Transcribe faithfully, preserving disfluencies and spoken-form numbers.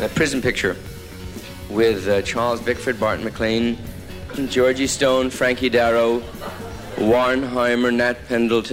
a prison picture with uh, Charles Bickford, Barton McLean, Georgie Stone, Frankie Darrow, Warren Heimer, Nat Pendleton.